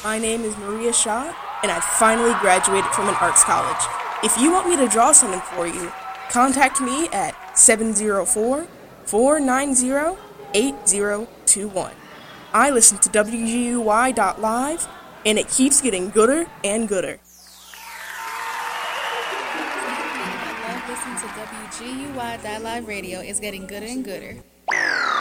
My name is Maria Shaw, and I finally graduated from an arts college. If you want me to draw something for you, contact me at 704-490-8021. I listen to WGUY.live, and it keeps getting gooder and gooder. I love listening to WGUY.live radio. It's getting gooder and gooder.